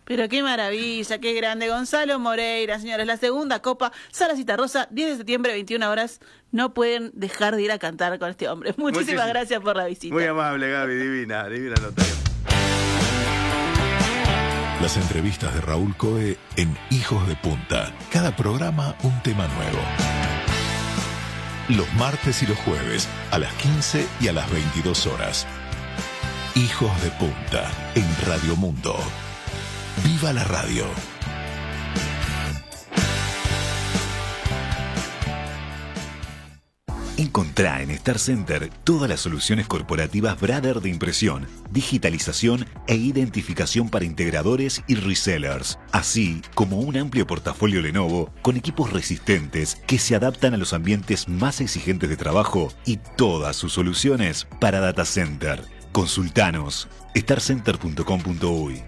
Pero qué maravilla, qué grande. Gonzalo Moreira, señores, la segunda Copa Sala Citarrosa, 10 de septiembre, 21 horas. No pueden dejar de ir a cantar con este hombre. Muchísimas gracias por la visita. Muy amable, Gaby, divina nota. Las entrevistas de Raúl Coe en Hijos de Punta. Cada programa un tema nuevo. Los martes y los jueves a las 15 y a las 22 horas. Hijos de Punta en Radio Mundo. ¡Viva la radio! Encontrá en Star Center todas las soluciones corporativas Brother de impresión, digitalización e identificación para integradores y resellers, así como un amplio portafolio Lenovo con equipos resistentes que se adaptan a los ambientes más exigentes de trabajo y todas sus soluciones para data center. Consultanos starcenter.com.uy.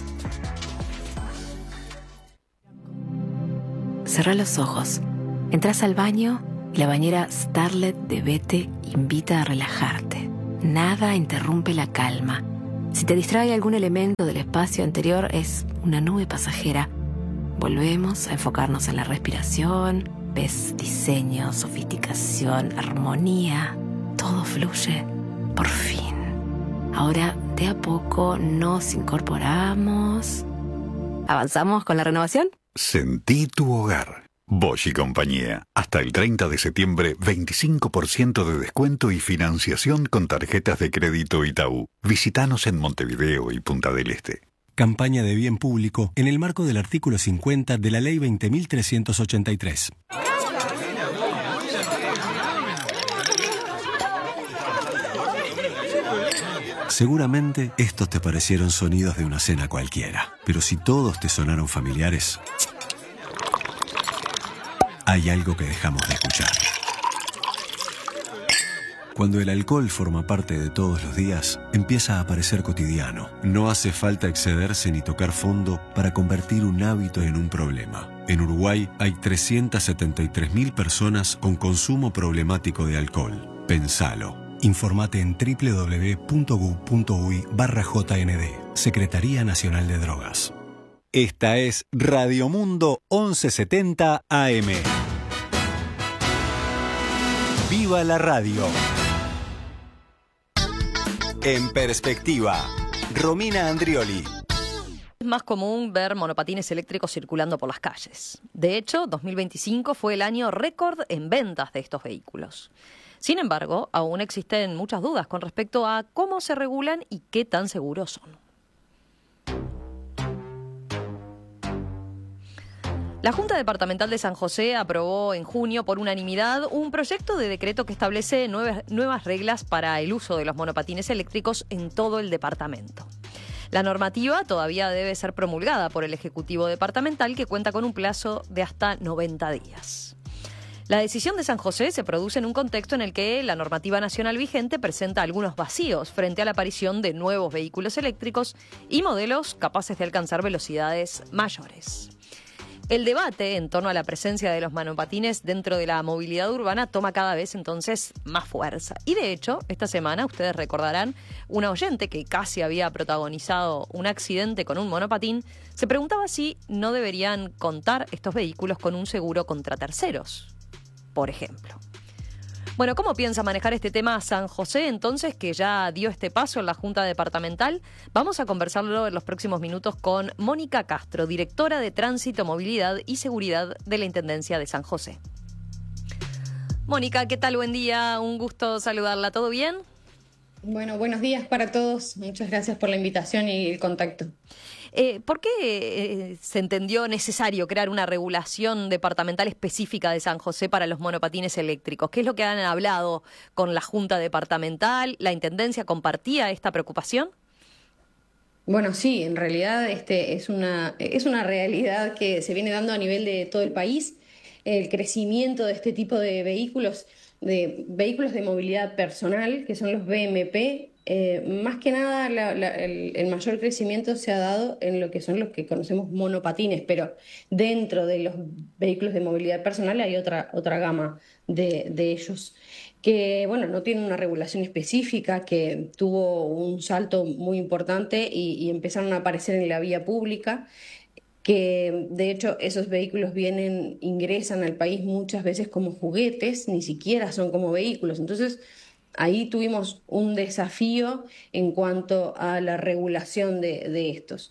Cerrá los ojos. Entrás al baño y la bañera Starlet de Bete invita a relajarte. Nada interrumpe la calma. Si te distrae algún elemento del espacio anterior, es una nube pasajera. Volvemos a enfocarnos en la respiración. Ves diseño, sofisticación, armonía. Todo fluye. Por fin. Ahora, de a poco, nos incorporamos. ¿Avanzamos con la renovación? Sentí tu hogar. Bosch y compañía. Hasta el 30 de septiembre, 25% de descuento y financiación con tarjetas de crédito Itaú. Visítanos en Montevideo y Punta del Este. Campaña de bien público en el marco del artículo 50 de la Ley 20.383. Seguramente estos te parecieron sonidos de una cena cualquiera, pero si todos te sonaron familiares, hay algo que dejamos de escuchar. Cuando el alcohol forma parte de todos los días, empieza a parecer cotidiano. No hace falta excederse ni tocar fondo para convertir un hábito en un problema. En Uruguay hay 373.000 personas con consumo problemático de alcohol. Pensalo. Informate en www.gu.uy/JND, Secretaría Nacional de Drogas. Esta es Radio Mundo 1170 AM. ¡Viva la radio! En perspectiva, Romina Andrioli. Es más común ver monopatines eléctricos circulando por las calles. De hecho, 2025 fue el año récord en ventas de estos vehículos. Sin embargo, aún existen muchas dudas con respecto a cómo se regulan y qué tan seguros son. La Junta Departamental de San José aprobó en junio por unanimidad un proyecto de decreto que establece nuevas reglas para el uso de los monopatines eléctricos en todo el departamento. La normativa todavía debe ser promulgada por el Ejecutivo Departamental, que cuenta con un plazo de hasta 90 días. La decisión de San José se produce en un contexto en el que la normativa nacional vigente presenta algunos vacíos frente a la aparición de nuevos vehículos eléctricos y modelos capaces de alcanzar velocidades mayores. El debate en torno a la presencia de los monopatines dentro de la movilidad urbana toma cada vez entonces más fuerza. Y de hecho, esta semana, ustedes recordarán, una oyente que casi había protagonizado un accidente con un monopatín se preguntaba si no deberían contar estos vehículos con un seguro contra terceros, por ejemplo. Bueno, ¿cómo piensa manejar este tema San José entonces, que ya dio este paso en la Junta Departamental? Vamos a conversarlo en los próximos minutos con Mónica Castro, directora de Tránsito, Movilidad y Seguridad de la Intendencia de San José. Mónica, ¿qué tal? Buen día, un gusto saludarla. ¿Todo bien? Bueno, buenos días para todos. Muchas gracias por la invitación y el contacto. ¿Por qué se entendió necesario crear una regulación departamental específica de San José para los monopatines eléctricos? ¿Qué es lo que han hablado con la Junta Departamental? ¿La Intendencia compartía esta preocupación? Bueno, sí, en realidad es una realidad que se viene dando a nivel de todo el país. El crecimiento de este tipo de vehículos de movilidad personal, que son los BMP, más que nada el mayor crecimiento se ha dado en lo que son los que conocemos monopatines, pero dentro de los vehículos de movilidad personal hay otra gama de ellos. que bueno, no tiene una regulación específica, que tuvo un salto muy importante y empezaron a aparecer en la vía pública, que de hecho esos vehículos ingresan al país muchas veces como juguetes, ni siquiera son como vehículos. Entonces, ahí tuvimos un desafío en cuanto a la regulación de estos.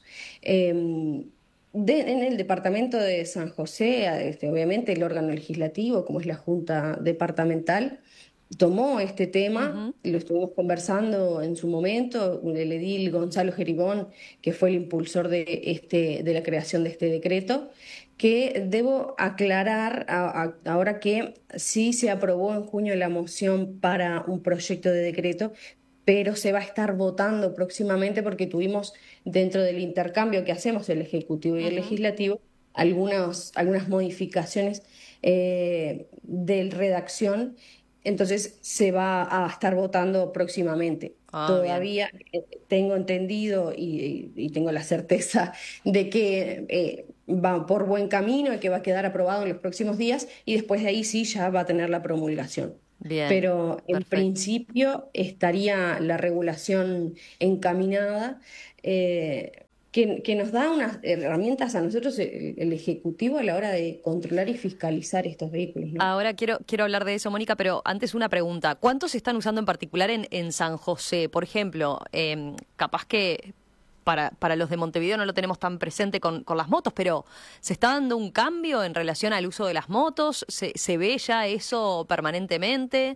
En el departamento de San José, obviamente el órgano legislativo, como es la Junta Departamental, tomó este tema, lo estuvimos conversando en su momento, el edil Gonzalo Geribón, que fue el impulsor de la creación de este decreto, que debo aclarar ahora que sí se aprobó en junio la moción para un proyecto de decreto, pero se va a estar votando próximamente porque tuvimos dentro del intercambio que hacemos el Ejecutivo y el Legislativo algunas modificaciones de redacción. Entonces se va a estar votando próximamente. Todavía tengo entendido y tengo la certeza de que va por buen camino y que va a quedar aprobado en los próximos días y después de ahí sí ya va a tener la promulgación. Bien, pero en perfecto. principio estaría la regulación encaminada, que nos da unas herramientas a nosotros, el Ejecutivo, a la hora de controlar y fiscalizar estos vehículos, ¿no? Ahora quiero hablar de eso, Mónica, pero antes una pregunta. ¿Cuántos se están usando en particular en San José? Por ejemplo, capaz que para los de Montevideo no lo tenemos tan presente con las motos, pero ¿se está dando un cambio en relación al uso de las motos? ¿Se ve ya eso permanentemente?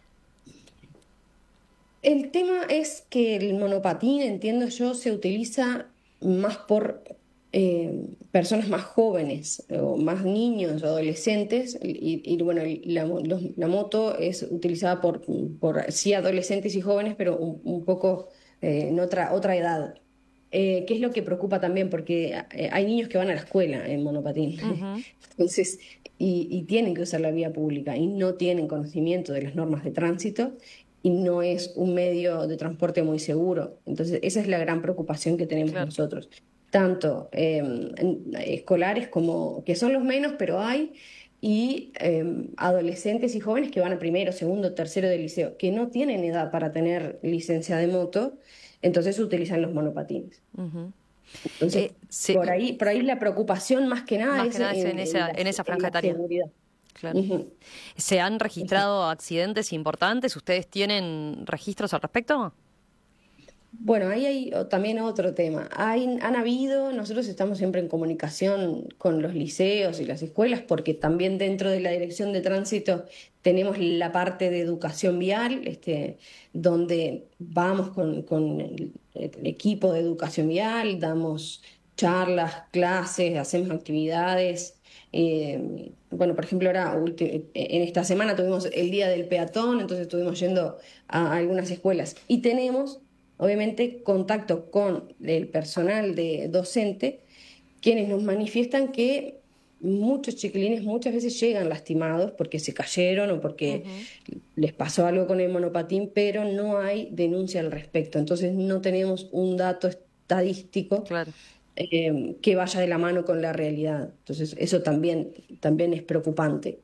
El tema es que el monopatín, entiendo yo, se utiliza más por personas más jóvenes o más niños o adolescentes y bueno, la moto es utilizada por sí adolescentes y jóvenes, pero un poco en otra edad. ¿Qué es lo que preocupa también? Porque hay niños que van a la escuela en monopatín. Entonces, y tienen que usar la vía pública y no tienen conocimiento de las normas de tránsito y no es un medio de transporte muy seguro. Entonces, esa es la gran preocupación que tenemos nosotros. Tanto escolares como, que son los menos, pero hay, y adolescentes y jóvenes que van a primero, segundo, tercero de liceo, que no tienen edad para tener licencia de moto, entonces utilizan los monopatines. Entonces, sí. por ahí la preocupación más que nada es en esa franja etaria. Seguridad. Claro. ¿Se han registrado accidentes importantes? ¿Ustedes tienen registros al respecto? Bueno, ahí hay también otro tema. Han habido, nosotros estamos siempre en comunicación con los liceos y las escuelas, porque también dentro de la Dirección de Tránsito tenemos la parte de educación vial, donde vamos con el equipo de educación vial, damos charlas, clases, hacemos actividades. Bueno, por ejemplo, ahora en esta semana tuvimos el Día del Peatón, entonces estuvimos yendo a algunas escuelas y tenemos obviamente contacto con el personal docente, quienes nos manifiestan que muchos chiquilines muchas veces llegan lastimados porque se cayeron o porque les pasó algo con el monopatín, pero no hay denuncia al respecto. Entonces no tenemos un dato estadístico que vaya de la mano con la realidad. Entonces eso también es preocupante.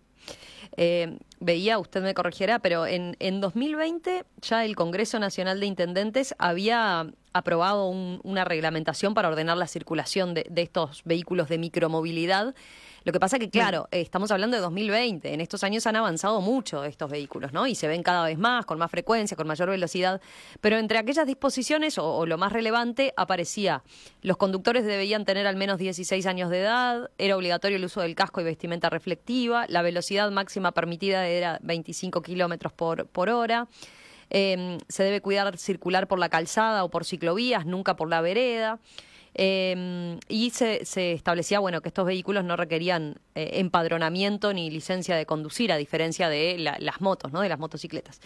Veía, usted me corregirá, pero en 2020 ya el Congreso Nacional de Intendentes había aprobado una reglamentación para ordenar la circulación de estos vehículos de micromovilidad. Lo que pasa que, claro, estamos hablando de 2020. En estos años han avanzado mucho estos vehículos, ¿no? Y se ven cada vez más, con más frecuencia, con mayor velocidad. Pero entre aquellas disposiciones, o lo más relevante, aparecía: los conductores debían tener al menos 16 años de edad, era obligatorio el uso del casco y vestimenta reflectiva, la velocidad máxima permitida era 25 kilómetros por hora. Se debe cuidar circular por la calzada o por ciclovías, nunca por la vereda. Y se establecía, bueno, que estos vehículos no requerían empadronamiento ni licencia de conducir, a diferencia de las motos, ¿no? De las motocicletas.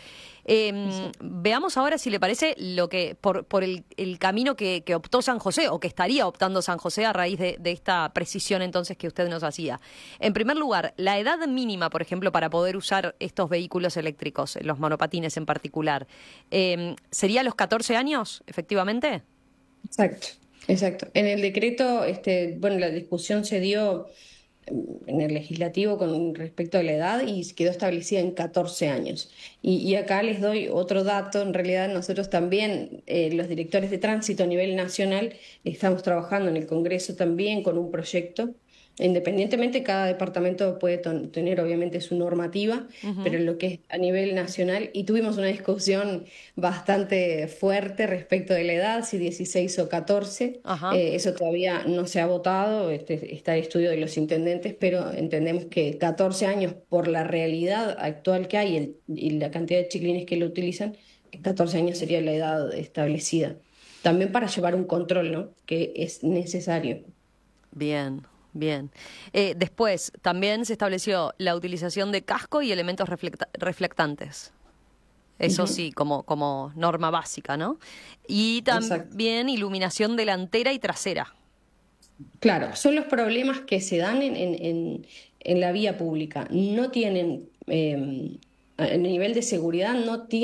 Veamos ahora, si le parece, lo que por el camino que optó San José, o que estaría optando San José a raíz de esta precisión entonces que usted nos hacía. En primer lugar, la edad mínima, por ejemplo, para poder usar estos vehículos eléctricos, los monopatines en particular, ¿sería los 14 años, efectivamente? Exacto. En el decreto, bueno, la discusión se dio en el legislativo con respecto a la edad y quedó establecida en 14 años. Y acá les doy otro dato. En realidad nosotros también, los directores de tránsito a nivel nacional, estamos trabajando en el Congreso también con un proyecto. Independientemente, cada departamento puede tener obviamente su normativa, pero lo que es a nivel nacional, y tuvimos una discusión bastante fuerte respecto de la edad, si 16 o 14, eso todavía no se ha votado, está el estudio de los intendentes, pero entendemos que 14 años, por la realidad actual que hay y la cantidad de chiquilines que lo utilizan, 14 años sería la edad establecida. También para llevar un control, ¿no?, que es necesario. Bien. Bien. Después, también se estableció la utilización de casco y elementos reflectantes. Eso sí, como norma básica, ¿no? Y también iluminación delantera y trasera. Claro, son los problemas que se dan en la vía pública. No tienen, a nivel de seguridad,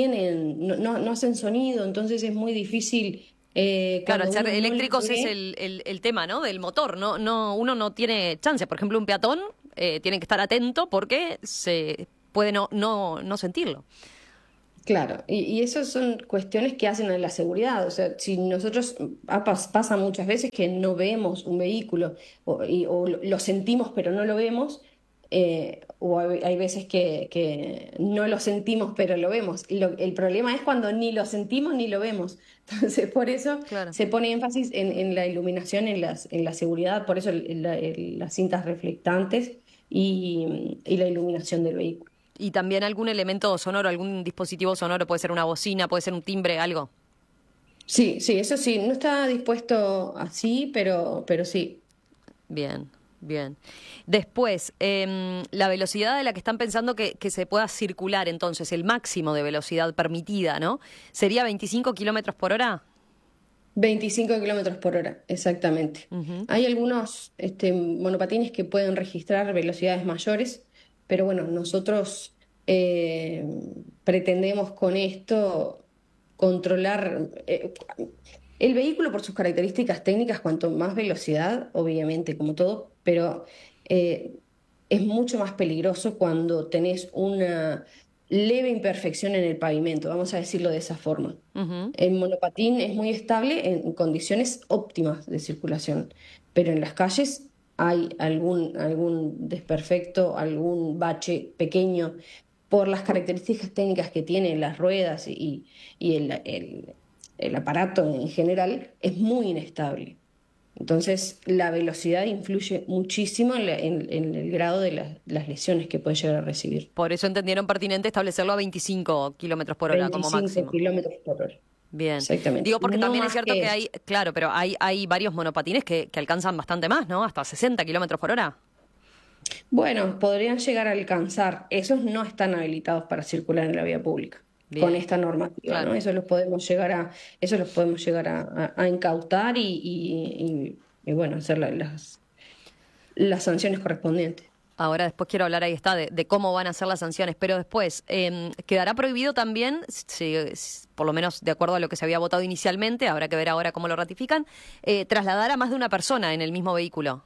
no hacen sonido, entonces es muy difícil. Claro, al ser eléctricos es el tema, ¿no?, del motor. Uno no tiene chance. Por ejemplo, un peatón tiene que estar atento porque se puede no sentirlo. Claro, y esas son cuestiones que hacen a la seguridad. O sea, si nosotros pasa muchas veces que no vemos un vehículo o lo sentimos pero no lo vemos, o hay veces que no lo sentimos pero lo vemos. El problema es cuando ni lo sentimos ni lo vemos. Entonces, por eso se pone énfasis en la iluminación, en la seguridad, por eso las cintas reflectantes y la iluminación del vehículo. Y también algún elemento sonoro, algún dispositivo sonoro, puede ser una bocina, puede ser un timbre, algo. Sí, eso sí, no está dispuesto así, pero sí. Bien. Después, la velocidad a la que están pensando que se pueda circular, entonces, el máximo de velocidad permitida, ¿no?, ¿sería 25 kilómetros por hora? 25 kilómetros por hora, exactamente. Hay algunos monopatines que pueden registrar velocidades mayores, pero bueno, nosotros pretendemos con esto controlar. El vehículo, por sus características técnicas, cuanto más velocidad, obviamente, como todo, pero es mucho más peligroso cuando tenés una leve imperfección en el pavimento, vamos a decirlo de esa forma. El monopatín es muy estable en condiciones óptimas de circulación, pero en las calles hay algún desperfecto, algún bache pequeño, por las características técnicas que tienen las ruedas y el aparato en general, es muy inestable. Entonces, la velocidad influye muchísimo en el grado de las lesiones que puede llegar a recibir. Por eso entendieron pertinente establecerlo a 25 kilómetros por hora como máximo. 25 kilómetros por hora. Bien. Exactamente. Digo, porque no también es cierto que hay, claro, pero hay varios monopatines que alcanzan bastante más, ¿no? Hasta 60 kilómetros por hora. Bueno, podrían llegar a alcanzar. Esos no están habilitados para circular en la vía pública. Bien. Con esta normativa, claro, ¿no? Eso los podemos llegar a incautar y bueno, hacer las sanciones correspondientes. Ahora después quiero hablar, ahí está, de cómo van a ser las sanciones, pero después quedará prohibido también, por lo menos de acuerdo a lo que se había votado inicialmente, habrá que ver ahora cómo lo ratifican, trasladar a más de una persona en el mismo vehículo.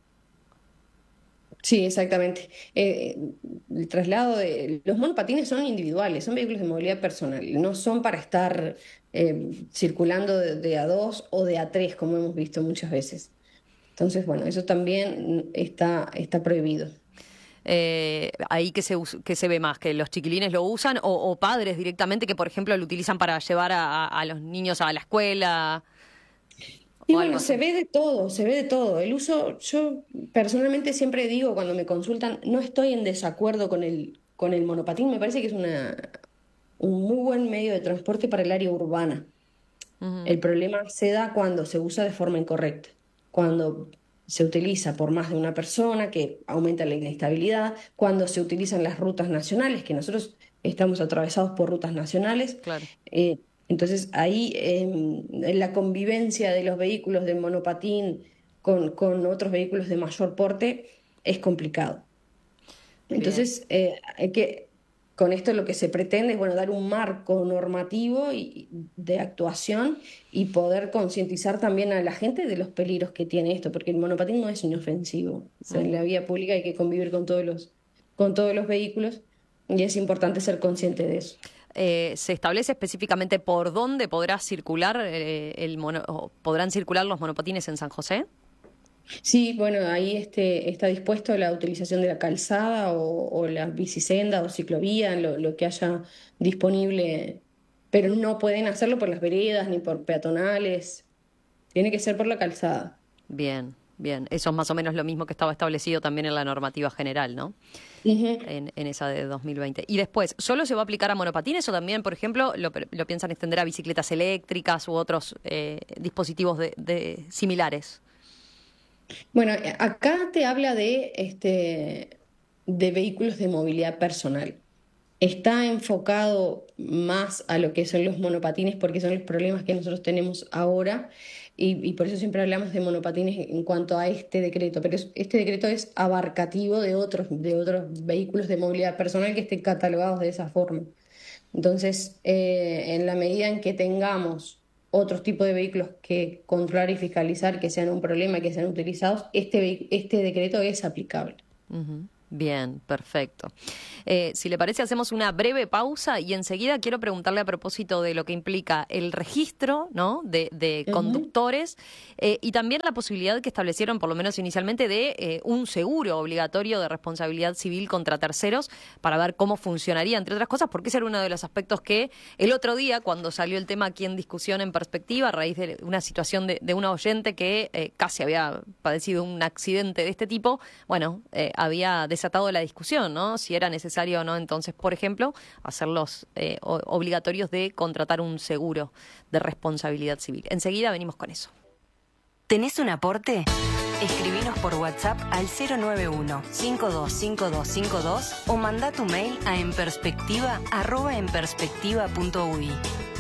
Sí, exactamente. El traslado de los monopatines son individuales, son vehículos de movilidad personal, no son para estar circulando de a dos o de a tres, como hemos visto muchas veces. Entonces, bueno, eso también está prohibido. Ahí que se ve más, que los chiquilines lo usan o padres directamente que, por ejemplo, lo utilizan para llevar a los niños a la escuela. Y bueno, se ve de todo. El uso, yo personalmente siempre digo cuando me consultan, no estoy en desacuerdo con el monopatín, me parece que es un muy buen medio de transporte para el área urbana. El problema se da cuando se usa de forma incorrecta, cuando se utiliza por más de una persona, que aumenta la inestabilidad, cuando se utilizan las rutas nacionales, que nosotros estamos atravesados por rutas nacionales. Claro. Entonces ahí la convivencia de los vehículos del monopatín con otros vehículos de mayor porte es complicado. Entonces hay que con esto lo que se pretende es, bueno, dar un marco normativo y de actuación y poder concientizar también a la gente de los peligros que tiene esto, porque el monopatín no es inofensivo. O sea, en la vía pública hay que convivir con todos los vehículos y es importante ser consciente de eso. ¿Se establece específicamente por dónde podrán circular los monopatines en San José? Sí, bueno, ahí está dispuesto la utilización de la calzada o la bicisenda o ciclovía, lo que haya disponible, pero no pueden hacerlo por las veredas ni por peatonales, tiene que ser por la calzada. Bien, eso es más o menos lo mismo que estaba establecido también en la normativa general, ¿no? Uh-huh. En esa de 2020. Y después, ¿solo se va a aplicar a monopatines o también, por ejemplo, lo piensan extender a bicicletas eléctricas u otros dispositivos similares? Bueno, acá te habla de vehículos de movilidad personal. Está enfocado más a lo que son los monopatines porque son los problemas que nosotros tenemos ahora y por eso siempre hablamos de monopatines en cuanto a este decreto, pero este decreto es abarcativo de otros vehículos de movilidad personal que estén catalogados de esa forma. Entonces, en la medida en que tengamos otros tipos de vehículos que controlar y fiscalizar, que sean un problema, que sean utilizados, este decreto es aplicable. Uh-huh. Bien, perfecto. Si le parece, hacemos una breve pausa y enseguida quiero preguntarle a propósito de lo que implica el registro, ¿no?, de conductores y también la posibilidad que establecieron, por lo menos inicialmente, de un seguro obligatorio de responsabilidad civil contra terceros para ver cómo funcionaría, entre otras cosas, porque ese era uno de los aspectos que el otro día, cuando salió el tema aquí en discusión en Perspectiva, a raíz de una situación de una oyente que casi había padecido un accidente de este tipo, bueno, había desatado la discusión, ¿no? Si era necesario o no, entonces, por ejemplo, hacerlos obligatorios de contratar un seguro de responsabilidad civil. Enseguida venimos con eso. ¿Tenés un aporte? Escribinos por WhatsApp al 091-525252 o mandá tu mail a enperspectiva@enperspectiva.uy.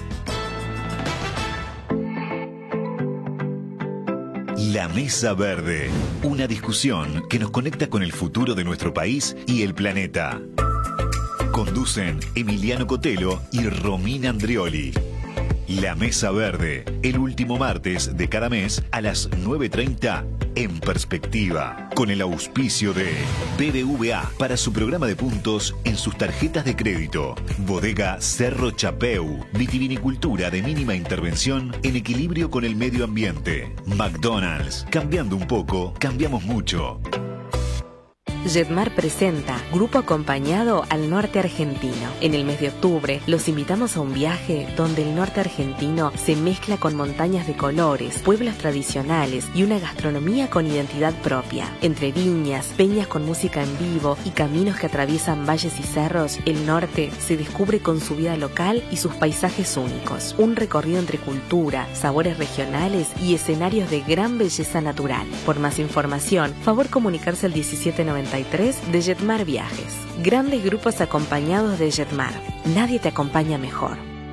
La Mesa Verde, una discusión que nos conecta con el futuro de nuestro país y el planeta. Conducen Emiliano Cotelo y Romina Andrioli. La Mesa Verde, el último martes de cada mes a las 9:30 en Perspectiva, con el auspicio de BBVA para su programa de puntos en sus tarjetas de crédito. Bodega Cerro Chapeu, vitivinicultura de mínima intervención en equilibrio con el medio ambiente. McDonald's, cambiando un poco, cambiamos mucho. Jetmar presenta Grupo Acompañado al Norte Argentino. En el mes de octubre los invitamos a un viaje donde el norte argentino se mezcla con montañas de colores, pueblos tradicionales y una gastronomía con identidad propia. Entre viñas, peñas con música en vivo y caminos que atraviesan valles y cerros, el norte se descubre con su vida local y sus paisajes únicos. Un recorrido entre cultura, sabores regionales y escenarios de gran belleza natural. Por más información, favor comunicarse al 1793 de Jetmar Viajes. Grandes grupos acompañados de Jetmar. Nadie te acompaña mejor.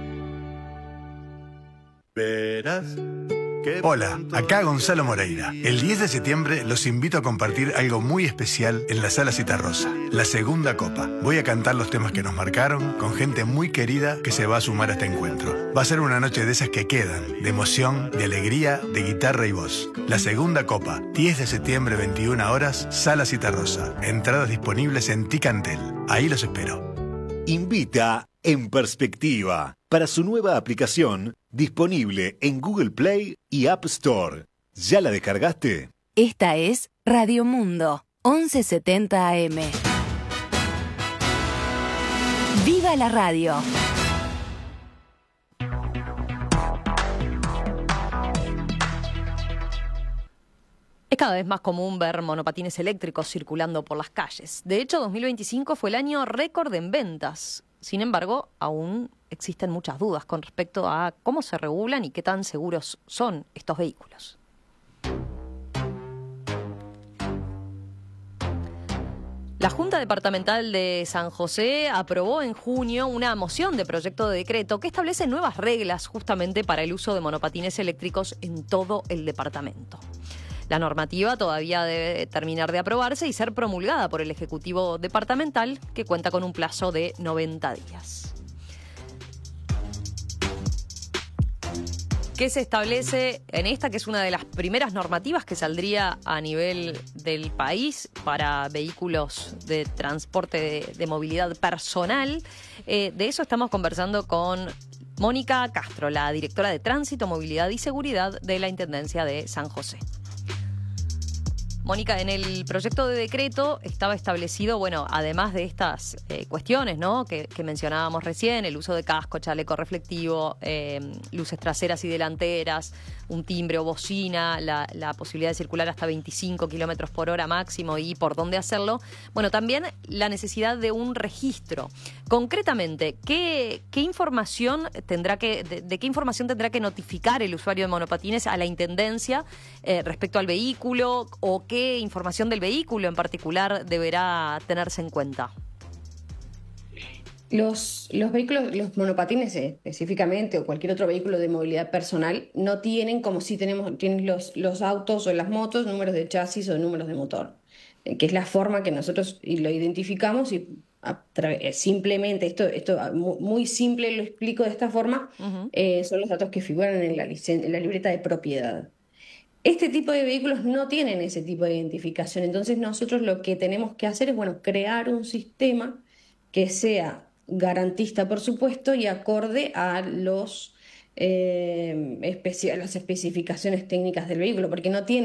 Hola, acá Gonzalo Moreira. El 10 de septiembre los invito a compartir algo muy especial en la Sala Citarrosa, la segunda copa. Voy a cantar los temas que nos marcaron con gente muy querida que se va a sumar a este encuentro. Va a ser una noche de esas que quedan, de emoción, de alegría, de guitarra y voz. La segunda copa, 10 de septiembre, 21 horas, Sala Citarrosa. Entradas disponibles en Ticantel. Ahí los espero. Invita en Perspectiva para su nueva aplicación disponible en Google Play y App Store. ¿Ya la descargaste? Esta es Radio Mundo, 1170 AM. ¡Viva la radio! Es cada vez más común ver monopatines eléctricos circulando por las calles. De hecho, 2025 fue el año récord en ventas. Sin embargo, aún existen muchas dudas con respecto a cómo se regulan y qué tan seguros son estos vehículos. La Junta Departamental de San José aprobó en junio una moción de proyecto de decreto que establece nuevas reglas justamente para el uso de monopatines eléctricos en todo el departamento. La normativa todavía debe terminar de aprobarse y ser promulgada por el Ejecutivo Departamental, que cuenta con un plazo de 90 días. ¿Qué se establece en esta, que es una de las primeras normativas que saldría a nivel del país para vehículos de transporte de movilidad personal? De eso estamos conversando con Mónica Castro, la directora de Tránsito, Movilidad y Seguridad de la Intendencia de San José. Mónica, en el proyecto de decreto estaba establecido, bueno, además de estas cuestiones, ¿no?, que mencionábamos recién, el uso de casco, chaleco reflectivo, luces traseras y delanteras, un timbre o bocina, la posibilidad de circular hasta 25 kilómetros por hora máximo y por dónde hacerlo. Bueno, también la necesidad de un registro. Concretamente, ¿qué información tendrá de qué información tendrá que notificar el usuario de monopatines a la Intendencia respecto al vehículo, o qué información del vehículo en particular deberá tenerse en cuenta? Los vehículos, los monopatines específicamente, o cualquier otro vehículo de movilidad personal, no tienen, como si tienen los autos o las motos, números de chasis o números de motor, que es la forma que nosotros lo identificamos y simplemente, esto muy simple, lo explico de esta forma, son los datos que figuran en la libreta de propiedad. Este tipo de vehículos no tienen ese tipo de identificación, entonces nosotros lo que tenemos que hacer es, crear un sistema que sea garantista, por supuesto, y acorde a las especificaciones técnicas del vehículo, porque no tiene